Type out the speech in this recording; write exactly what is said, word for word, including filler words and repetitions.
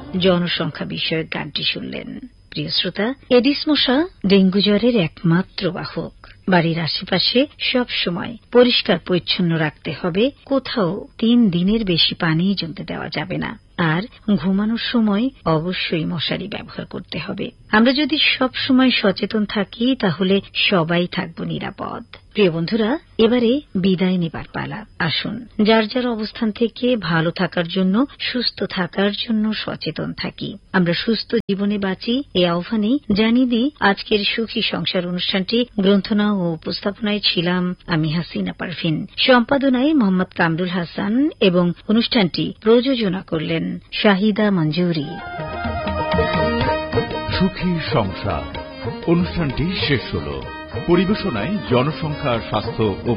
জনসংখ্যা বিষয়ক গানটি শুনলেন। প্রিয় শ্রোতা, এডিস মশা ডেঙ্গু জ্বরের একমাত্র বাহক। বাড়ির আশেপাশে সব সময় পরিষ্কার পরিচ্ছন্ন রাখতে হবে। কোথাও তিন দিনের বেশি পানি জমতে দেওয়া যাবে না। আর ঘুমানোর সময় অবশ্যই মশারি ব্যবহার করতে হবে। আমরা যদি সব সময় সচেতন থাকি তাহলে সবাই থাকব নিরাপদ। প্রিয় বন্ধুরা, এবারে বিদায় নেবার পালা। আসুন যার যার অবস্থান থেকে ভালো থাকার জন্য, সুস্থ থাকার জন্য সচেতন থাকি। আমরা সুস্থ জীবনে বাঁচি এই আহ্বানে জানিয়ে দিই আজকের সুখী সংসার অনুষ্ঠানটি গ্রন্থনা ও উপস্থাপনায় ছিলাম আমি হাসিনা পারভিন, সম্পাদনায় মোহাম্মদ কামরুল হাসান এবং অনুষ্ঠানটি প্রযোজনা করলেন শাহিদা মঞ্জুরি। সুখী সংসার অনুষ্ঠানটি শেষ হল। পরিবেশনায় জনসংখ্যা, স্বাস্থ্য ও